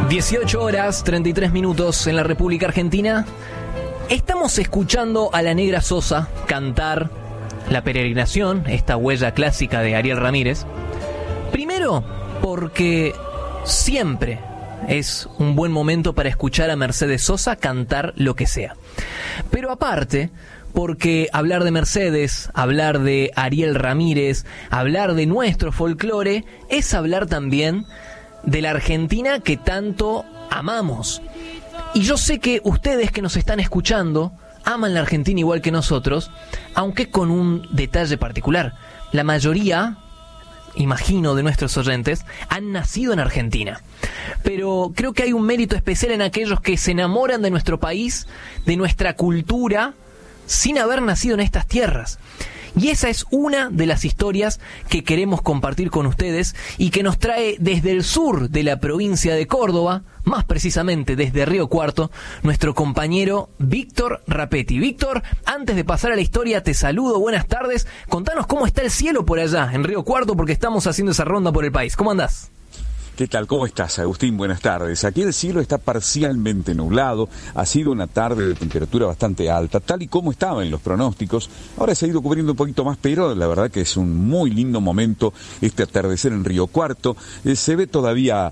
18 horas 33 minutos en la República Argentina. Estamos escuchando a la Negra Sosa cantar La Peregrinación, esta huella clásica de Ariel Ramírez. Primero, porque siempre es un buen momento para escuchar a Mercedes Sosa cantar lo que sea. Pero aparte, porque hablar de Mercedes, hablar de Ariel Ramírez, hablar de nuestro folclore, es hablar también de la Argentina que tanto amamos. Y yo sé que ustedes que nos están escuchando aman la Argentina igual que nosotros, aunque con un detalle particular. La mayoría, imagino, de nuestros oyentes han nacido en Argentina. Pero creo que hay un mérito especial en aquellos que se enamoran de nuestro país, de nuestra cultura, sin haber nacido en estas tierras. Y esa es una de las historias que queremos compartir con ustedes y que nos trae desde el sur de la provincia de Córdoba, más precisamente desde Río Cuarto, nuestro compañero Víctor Rapetti. Víctor, antes de pasar a la historia, te saludo, buenas tardes. Contanos cómo está el cielo por allá, en Río Cuarto, porque estamos haciendo esa ronda por el país. ¿Cómo andás? ¿Qué tal? ¿Cómo estás, Agustín? Buenas tardes. Aquí el cielo está parcialmente nublado, ha sido una tarde de temperatura bastante alta, tal y como estaba en los pronósticos. Ahora se ha ido cubriendo un poquito más, pero la verdad que es un muy lindo momento este atardecer en Río Cuarto. Se ve todavía,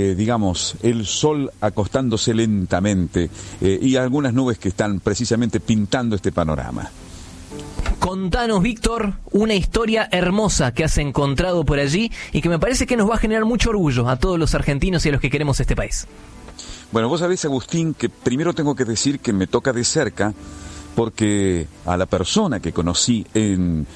el sol acostándose lentamente y algunas nubes que están precisamente pintando este panorama. Contanos, Víctor, una historia hermosa que has encontrado por allí y que me parece que nos va a generar mucho orgullo a todos los argentinos y a los que queremos este país. Bueno, vos sabés, Agustín, que primero tengo que decir que me toca de cerca porque a la persona que conocí en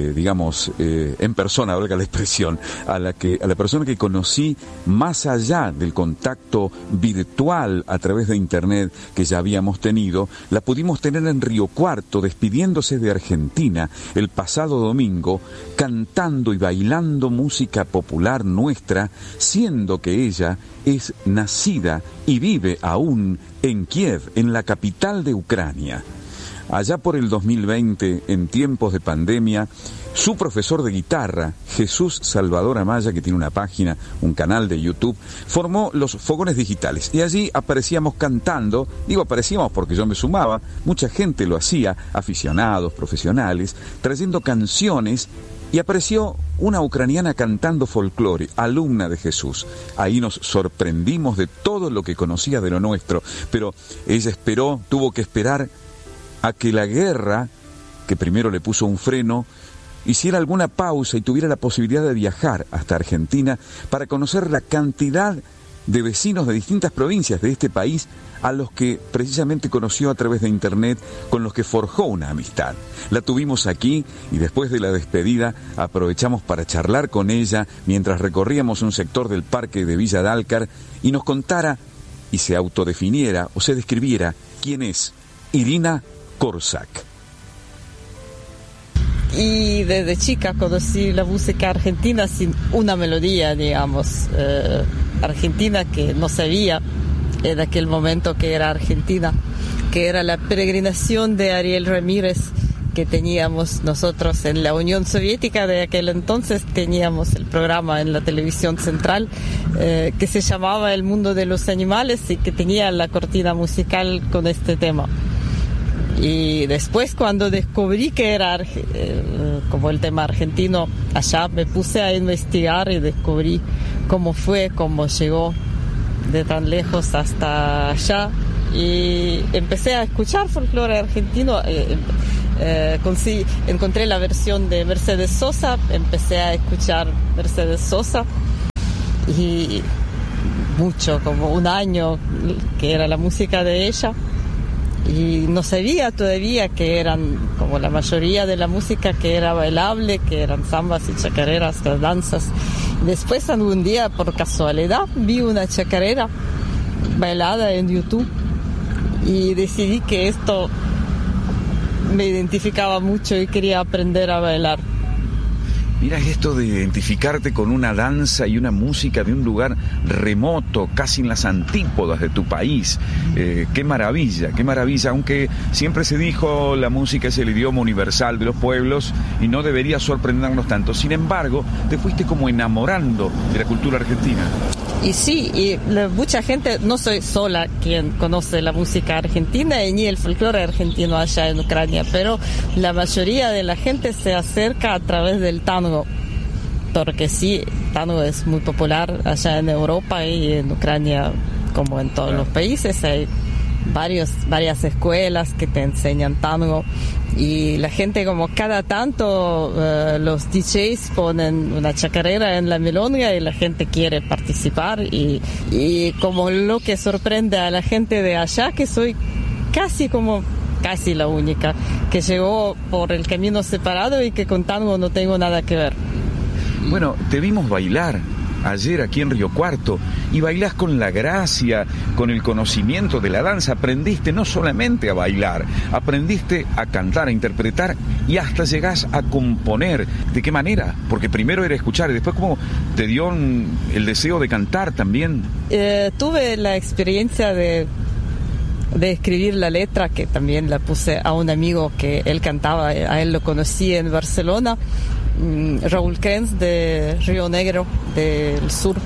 persona, valga la expresión, a la persona que conocí más allá del contacto virtual a través de internet que ya habíamos tenido, la pudimos tener en Río Cuarto, despidiéndose de Argentina el pasado domingo, cantando y bailando música popular nuestra, siendo que ella es nacida y vive aún en Kiev, en la capital de Ucrania. Allá por el 2020, en tiempos de pandemia, su profesor de guitarra, Jesús Salvador Amaya, que tiene una página, un canal de YouTube, formó los Fogones Digitales. Y allí aparecíamos cantando, digo aparecíamos porque yo me sumaba, mucha gente lo hacía, aficionados, profesionales, trayendo canciones, y apareció una ucraniana cantando folclore, alumna de Jesús. Ahí nos sorprendimos de todo lo que conocía de lo nuestro, pero ella tuvo que esperar a que la guerra, que primero le puso un freno, hiciera alguna pausa y tuviera la posibilidad de viajar hasta Argentina para conocer la cantidad de vecinos de distintas provincias de este país a los que precisamente conoció a través de internet, con los que forjó una amistad. La tuvimos aquí y después de la despedida aprovechamos para charlar con ella mientras recorríamos un sector del parque de Villa Dálcar y nos contara y se autodefiniera o se describiera quién es Irina Korsak. Y desde chica conocí la música argentina sin una melodía, argentina que no sabía en aquel momento que era Argentina, que era La Peregrinación de Ariel Ramírez, que teníamos nosotros en la Unión Soviética de aquel entonces. Teníamos el programa en la televisión central que se llamaba El Mundo de los Animales y que tenía la cortina musical con este tema. Y después, cuando descubrí que era como el tema argentino allá, me puse a investigar y descubrí cómo llegó de tan lejos hasta allá, y empecé a escuchar folclore argentino. Encontré la versión de Mercedes Sosa, empecé a escuchar Mercedes Sosa y mucho, como un año que era la música de ella. Y no sabía todavía que eran, como la mayoría de la música, que era bailable, que eran zambas y chacareras, las danzas. Después, algún día, por casualidad, vi una chacarera bailada en YouTube y decidí que esto me identificaba mucho y quería aprender a bailar. Mira esto de identificarte con una danza y una música de un lugar remoto, casi en las antípodas de tu país. Qué maravilla, aunque siempre se dijo la música es el idioma universal de los pueblos y no debería sorprendernos tanto. Sin embargo, te fuiste como enamorando de la cultura argentina. Y sí, mucha gente, no soy sola quien conoce la música argentina y ni el folclore argentino allá en Ucrania, pero la mayoría de la gente se acerca a través del tango, porque sí, tango es muy popular allá en Europa y en Ucrania, como en todos los países. Hay varias escuelas que te enseñan tango y la gente, como cada tanto los DJs ponen una chacarera en la milonga y la gente quiere participar y como lo que sorprende a la gente de allá, que soy casi la única que llegó por el camino separado y que con tango no tengo nada que ver. Bueno, te vimos bailar ayer aquí en Río Cuarto y bailás con la gracia, con el conocimiento de la danza. Aprendiste no solamente a bailar, aprendiste a cantar, a interpretar y hasta llegás a componer. ¿De qué manera? Porque primero era escuchar y después ¿cómo te dio el deseo de cantar también? Tuve la experiencia de escribir la letra, que también la puse a un amigo que él cantaba, a él lo conocí en Barcelona, Raúl Krenz de Río Negro, del sur,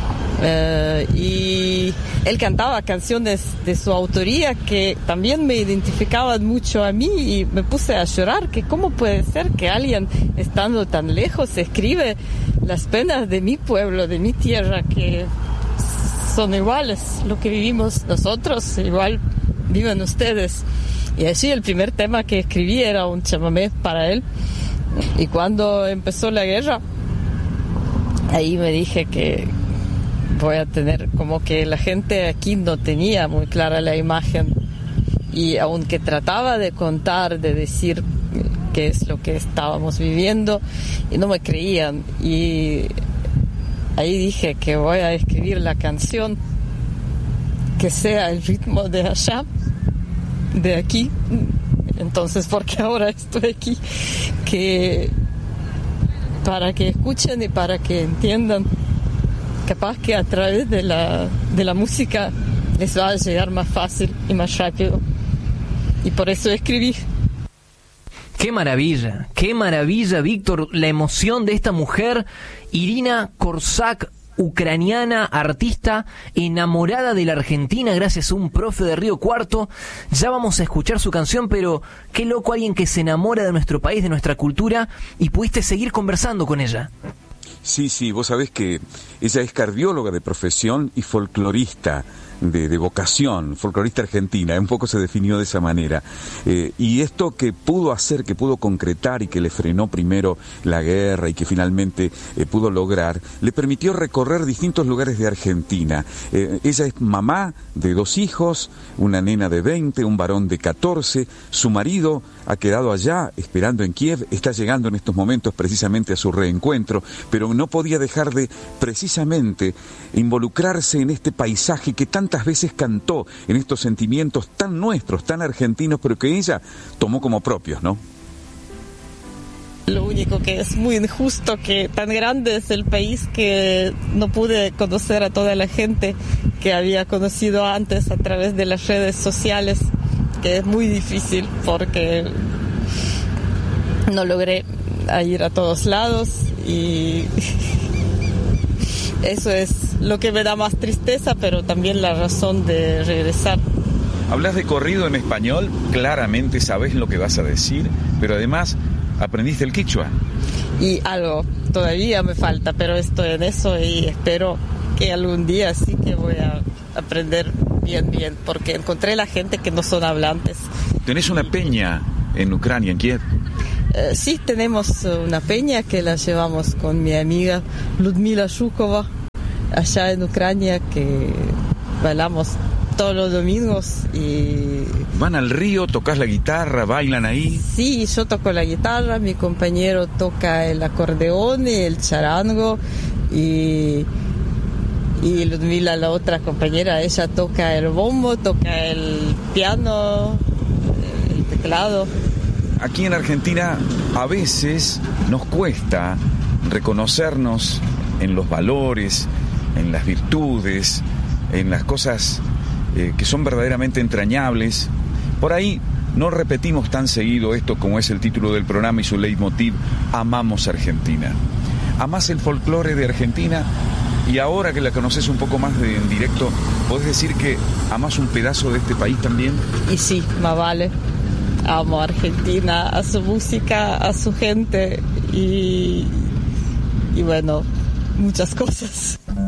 y él cantaba canciones de su autoría que también me identificaban mucho a mí y me puse a llorar, que cómo puede ser que alguien estando tan lejos escribe las penas de mi pueblo, de mi tierra, que son iguales, lo que vivimos nosotros, igual viven ustedes. Y allí el primer tema que escribí era un chamamé para él. Y cuando empezó la guerra, ahí me dije que voy a tener, como que la gente aquí no tenía muy clara la imagen, y aunque trataba de contar, de decir qué es lo que estábamos viviendo, y no me creían, y ahí dije que voy a escribir la canción que sea el ritmo de allá, de aquí. Entonces, porque ahora estoy aquí, que para que escuchen y para que entiendan, capaz que a través de la música les va a llegar más fácil y más rápido. Y por eso escribí. Qué maravilla, Víctor, la emoción de esta mujer, Irina Korsak, ucraniana, artista, enamorada de la Argentina gracias a un profe de Río Cuarto. Ya vamos a escuchar su canción, pero qué loco alguien que se enamora de nuestro país, de nuestra cultura, y pudiste seguir conversando con ella. Sí, vos sabés que ella es cardióloga de profesión y folclorista de vocación, folclorista argentina, un poco se definió de esa manera. Y esto que pudo hacer, que pudo concretar y que le frenó primero la guerra y que finalmente pudo lograr, le permitió recorrer distintos lugares de Argentina. Ella es mamá de 2 hijos, una nena de 20, un varón de 14, su marido ha quedado allá esperando en Kiev, está llegando en estos momentos precisamente a su reencuentro, pero no podía dejar de precisamente involucrarse en este paisaje que tantas veces cantó, en estos sentimientos tan nuestros, tan argentinos, pero que ella tomó como propios, ¿no? Lo único que es muy injusto, que tan grande es el país que no pude conocer a toda la gente que había conocido antes a través de las redes sociales, que es muy difícil porque no logré ir a todos lados, y eso es lo que me da más tristeza, pero también la razón de regresar. Hablas de corrido en español, claramente sabes lo que vas a decir, pero además aprendiste el quichua. Y algo todavía me falta, pero estoy en eso y espero que algún día sí que voy a aprender bien, porque encontré la gente que no son hablantes. ¿Tenés una peña en Ucrania, en Kiev? Sí, tenemos una peña que la llevamos con mi amiga Ludmila Zhukova, allá en Ucrania, que bailamos todos los domingos. Y ¿van al río, tocas la guitarra, bailan ahí? Sí, yo toco la guitarra, mi compañero toca el acordeón y el charango, y Ludmila, la otra compañera, ella toca el bombo, toca el piano, el teclado. Aquí en Argentina a veces nos cuesta reconocernos en los valores, en las virtudes, en las cosas que son verdaderamente entrañables. Por ahí no repetimos tan seguido esto como es el título del programa y su leitmotiv: amamos Argentina. ¿Amás el folclore de Argentina? Y ahora que la conoces un poco más en directo, ¿podés decir que amás un pedazo de este país también? Y sí, más vale. Amo a Argentina, a su música, a su gente y bueno, muchas cosas.